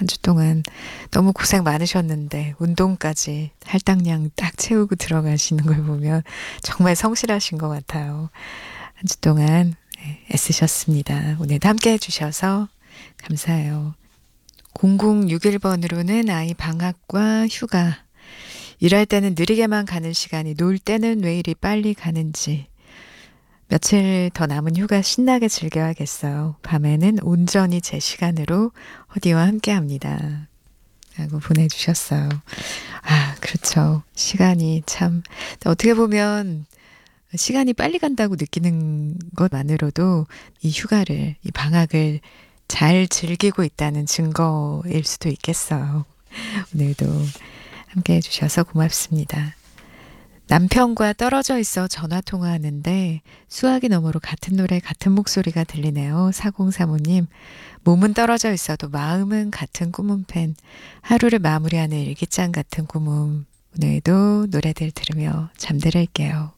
한 주 동안 너무 고생 많으셨는데 운동까지 할당량 딱 채우고 들어가시는 걸 보면 정말 성실하신 것 같아요. 한 주 동안 애쓰셨습니다. 오늘도 함께 해주셔서 감사해요. 0061번으로는 아이 방학과 휴가. 일할 때는 느리게만 가는 시간이 놀 때는 왜 이리 빨리 가는지. 며칠 더 남은 휴가 신나게 즐겨야겠어요. 밤에는 온전히 제 시간으로 허디와 함께 합니다. 라고 보내주셨어요. 아, 그렇죠. 시간이 참, 어떻게 보면 시간이 빨리 간다고 느끼는 것만으로도 이 휴가를, 이 방학을 잘 즐기고 있다는 증거일 수도 있겠어요. 오늘도 함께 해주셔서 고맙습니다. 남편과 떨어져 있어 전화 통화하는데 수화기 너머로 같은 노래 같은 목소리가 들리네요. 4035님, 몸은 떨어져 있어도 마음은 같은 꿈은 팬. 하루를 마무리하는 일기장 같은 꿈은. 오늘도 노래들 들으며 잠들을게요.